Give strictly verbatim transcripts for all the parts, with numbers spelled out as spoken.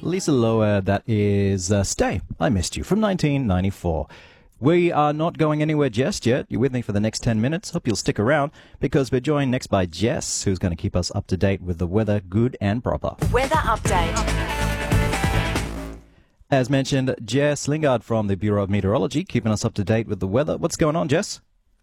Lisa Lower, that is uh, Stay, I Missed You, from nineteen ninety-four. We are not going anywhere just yet. You're with me for the next ten minutes. Hope you'll stick around because we're joined next by Jess, who's going to keep us up to date with the weather, good and proper. Weather update. As mentioned, Jess Lingard from the Bureau of Meteorology, keeping us up to date with the weather. What's going on, Jess?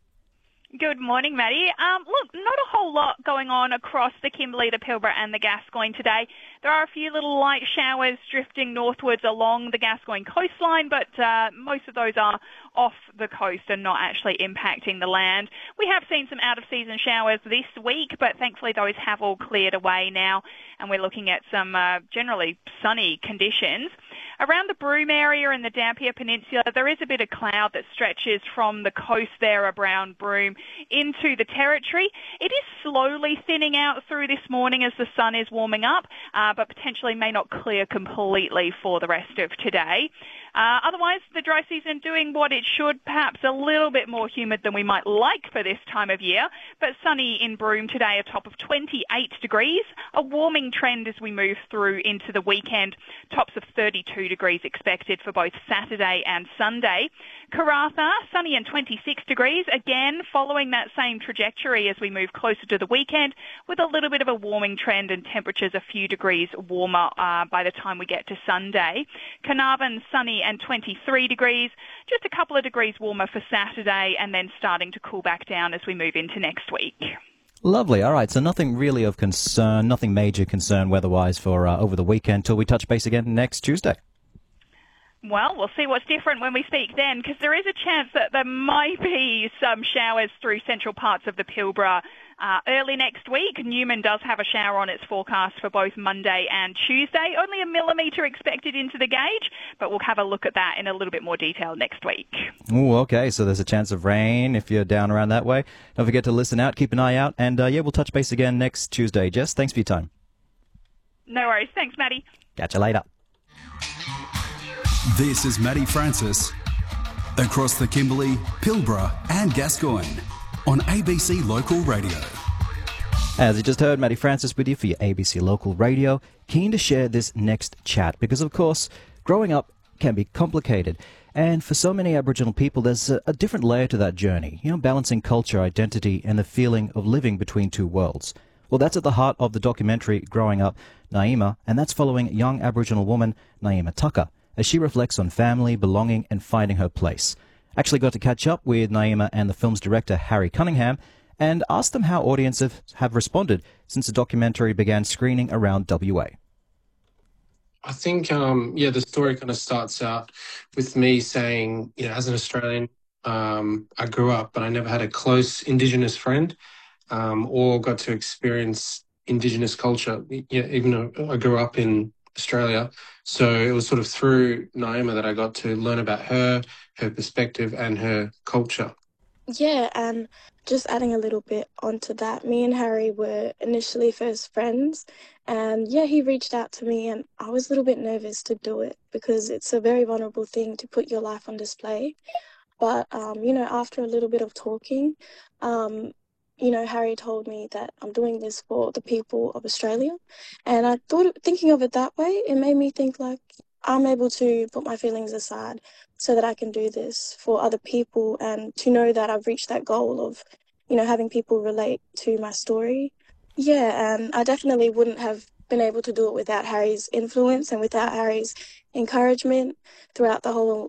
Good morning, Maddie. Um, look, not a whole lot going on across the Kimberley, the Pilbara and the Gascoyne today. There are a few little light showers drifting northwards along the Gascoyne coastline, but uh, most of those are off the coast and not actually impacting the land. We have seen some out-of-season showers this week, but thankfully those have all cleared away now, and we're looking at some uh, generally sunny conditions. Around the Broome area and the Dampier Peninsula, there is a bit of cloud that stretches from the coast there around Broome into the territory. It is slowly thinning out through this morning as the sun is warming up, uh, but potentially may not clear completely for the rest of today. Uh, otherwise, the dry season doing what it should, perhaps a little bit more humid than we might like for this time of year, but sunny in Broome today, a top of twenty-eight degrees, a warming trend as we move through into the weekend, tops of thirty-two degrees expected for both Saturday and Sunday. Karratha, sunny and twenty-six degrees, again following that same trajectory as we move closer to the weekend, with a little bit of a warming trend and temperatures a few degrees warmer uh, by the time we get to Sunday. Carnarvon, sunny and twenty-three degrees, just a couple of degrees warmer for Saturday, and then starting to cool back down as we move into next week. Lovely. All right, so nothing really of concern, nothing major concern weather-wise for uh, over the weekend till we touch base again next Tuesday. Well, we'll see what's different when we speak then, because there is a chance that there might be some showers through central parts of the Pilbara uh, early next week. Newman does have a shower on its forecast for both Monday and Tuesday. Only a millimetre expected into the gauge, but we'll have a look at that in a little bit more detail next week. Oh, okay, so there's a chance of rain if you're down around that way. Don't forget to listen out, keep an eye out, and uh, yeah, we'll touch base again next Tuesday. Jess, thanks for your time. No worries. Thanks, Maddie. Catch you later. This is Maddie Francis across the Kimberley, Pilbara and Gascoyne on A B C Local Radio. As you just heard, Maddie Francis with you for your A B C Local Radio. Keen to share this next chat because, of course, growing up can be complicated. And for so many Aboriginal people, there's a, a different layer to that journey, you know, balancing culture, identity and the feeling of living between two worlds. Well, that's at the heart of the documentary Growing Up, Naima, and that's following young Aboriginal woman Naima Tucker, as she reflects on family, belonging and finding her place. Actually got to catch up with Naima and the film's director, Harry Cunningham, and asked them how audiences have responded since the documentary began screening around W A. I think, um, yeah, the story kind of starts out with me saying, you know, as an Australian, um, I grew up, but I never had a close Indigenous friend um, or got to experience Indigenous culture, you know, even though I grew up in Australia. So it was sort of through Naima that I got to learn about her, her perspective and her culture. Yeah, and just adding a little bit onto that, me and Harry were initially first friends, and yeah, he reached out to me and I was a little bit nervous to do it because it's a very vulnerable thing to put your life on display. But, um, you know, after a little bit of talking, um, you know, Harry told me that I'm doing this for the people of Australia. And I thought, thinking of it that way, it made me think like I'm able to put my feelings aside so that I can do this for other people and to know that I've reached that goal of, you know, having people relate to my story. Yeah, and I definitely wouldn't have been able to do it without Harry's influence and without Harry's encouragement throughout the whole